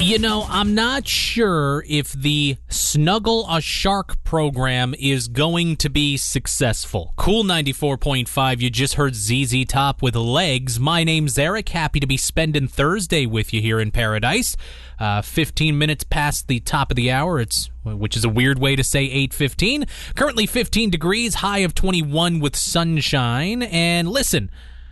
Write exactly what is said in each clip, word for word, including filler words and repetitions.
You know, I'm not sure if the Snuggle a Shark program is going to be successful. Cool ninety-four point five, you just heard Z Z Top with Legs. My name's Eric, happy to be spending Thursday with you here in paradise. Uh, fifteen minutes past the top of the hour, it's which is a weird way to say eight fifteen. Currently fifteen degrees, high of twenty-one with sunshine. And listen,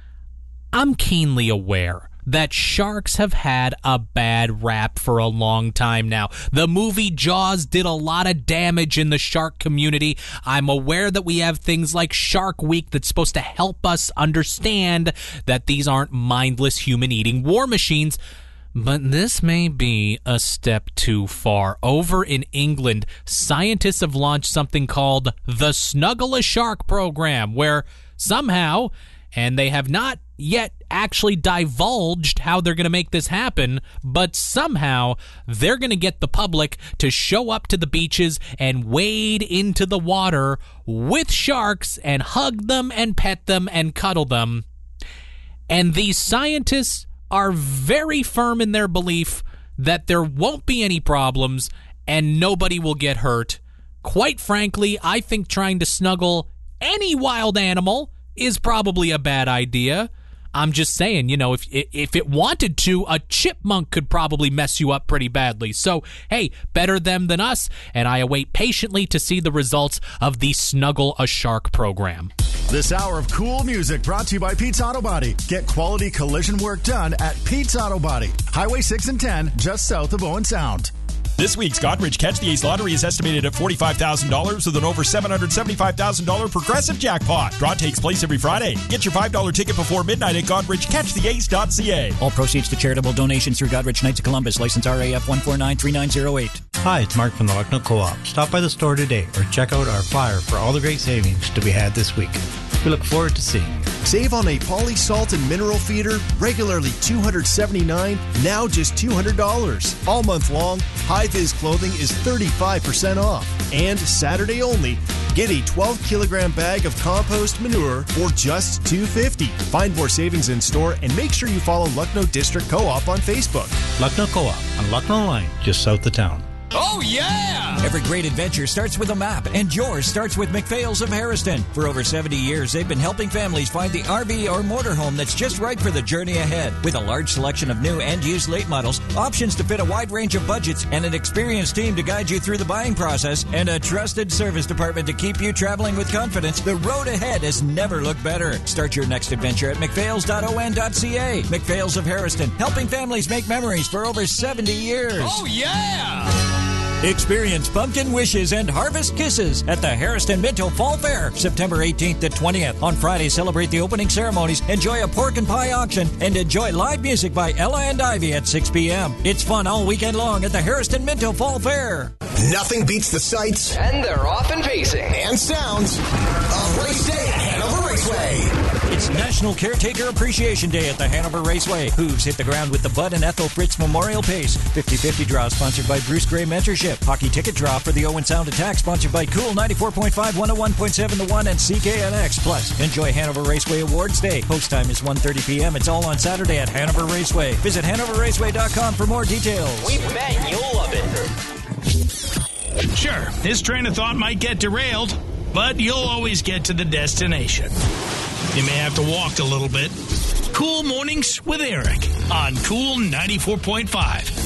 I'm keenly aware that sharks have had a bad rap for a long time now. The movie Jaws did a lot of damage in the shark community. I'm aware that we have things like Shark Week that's supposed to help us understand that these aren't mindless human-eating war machines. But this may be a step too far. Over in England, scientists have launched something called the Snuggle a Shark program, where somehow, and they have not yet actually divulged how they're going to make this happen, but somehow they're going to get the public to show up to the beaches and wade into the water with sharks and hug them and pet them and cuddle them. And these scientists are very firm in their belief that there won't be any problems and nobody will get hurt. Quite frankly, I think trying to snuggle any wild animal is probably a bad idea. I'm just saying, you know, if if it wanted to, a chipmunk could probably mess you up pretty badly. So, hey, better them than us, and I await patiently to see the results of the Snuggle a Shark program. This hour of cool music brought to you by Pete's Auto Body. Get quality collision work done at Pete's Auto Body. Highway six and ten, just south of Owen Sound. This week's Godrich Catch the Ace lottery is estimated at forty-five thousand dollars with an over seven hundred seventy-five thousand dollars progressive jackpot. Draw takes place every Friday. Get your five dollars ticket before midnight at godrich catch the ace dot c a. All proceeds to charitable donations through Godrich Knights of Columbus. License R A F one four nine three nine zero eight. Hi, it's Mark from the Lucknow Co-op. Stop by the store today or check out our flyer for all the great savings to be had this week. We look forward to seeing you. Save on a poly salt and mineral feeder, regularly two hundred seventy-nine dollars, now just two hundred dollars. All month long, High Vis clothing is thirty-five percent off. And Saturday only, get a twelve kilogram bag of compost manure for just two dollars and fifty cents. Find more savings in store and make sure you follow Lucknow District Co-op on Facebook. Lucknow Co-op on Lucknow Line, just south of town. Oh, yeah! Every great adventure starts with a map, and yours starts with McPhail's of Harrison. For over seventy years, they've been helping families find the R V or motorhome that's just right for the journey ahead. With a large selection of new and used late models, options to fit a wide range of budgets, and an experienced team to guide you through the buying process, and a trusted service department to keep you traveling with confidence, the road ahead has never looked better. Start your next adventure at mcphails dot o n dot c a. McPhail's of Harrison, helping families make memories for over seventy years. Oh, yeah! Experience pumpkin wishes and harvest kisses at the Harrison Minto Fall Fair, September eighteenth to twentieth. On Friday, celebrate the opening ceremonies, enjoy a pork and pie auction, and enjoy live music by Ella and Ivy at six p.m. It's fun all weekend long at the Harrison Minto Fall Fair. Nothing beats the sights, and they're often pacing, and sounds of Race Day at Hanover Raceway. It's National Caretaker Appreciation Day at the Hanover Raceway. Hooves hit the ground with the Bud and Ethel Fritz Memorial Pace. fifty-fifty draw sponsored by Bruce Gray Mentorship. Hockey ticket draw for the Owen Sound Attack sponsored by Cool ninety-four point five, one oh one point seven The One, and C K N X. Plus, enjoy Hanover Raceway Awards Day. Post time is one thirty p.m. It's all on Saturday at Hanover Raceway. Visit hanover raceway dot com for more details. We bet you'll love it. Sure, this train of thought might get derailed, but you'll always get to the destination. You may have to walk a little bit. Cool Mornings with Eric on Cool ninety-four point five.